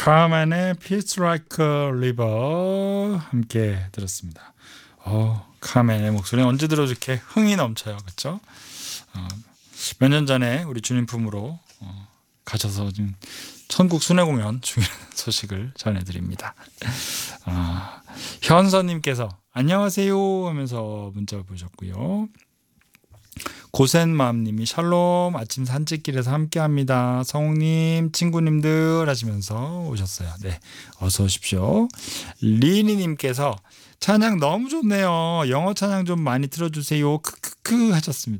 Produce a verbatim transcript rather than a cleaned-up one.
카멘의 Feels Like a River 함께 들었습니다. 어, 카멘의 목소리는 언제 들어도 이렇게 흥이 넘쳐요. 그렇죠? 어, 몇 년 전에 우리 주님 품으로 어, 가셔서 지금 천국 순회 공연 중이라는 소식을 전해드립니다. 아, 현서님께서 안녕하세요 하면서 문자 보셨고요. 고센맘님이 샬롬 아침 산책길에서 함께합니다. 성우님 친구님들 하시면서 오셨어요. 네, 어서 오십시오. 리니님께서 찬양 너무 좋네요. 영어 찬양 좀 많이 틀어주세요. 크크크 하셨습니다.